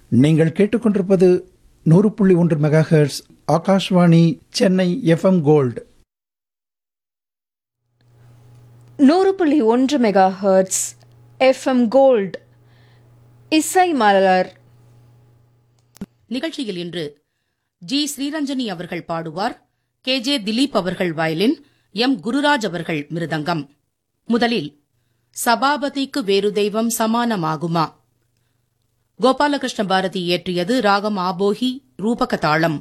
நீங்கள் கேட்டுக்கொண்டிருப்பது 100.1 megahertz Akashvani Chennai FM gold. 100.1 mega hertz FM gold. இசை மலர் நிகழ்ச்சியில் இன்று ஜி ஸ்ரீரஞ்சனி அவர்கள் பாடுவார், கே.ஜே. திலீப் அவர்கள் வயலின், எம். குருராஜ் அவர்கள் மிருதங்கம். முதலில் சபாபதிக்கு வேறு தெய்வம் சமானமாகுமா, கோபாலகிருஷ்ண பாரதி இயற்றியது, ராகம் ஆபோகி, ரூபக தாளம்.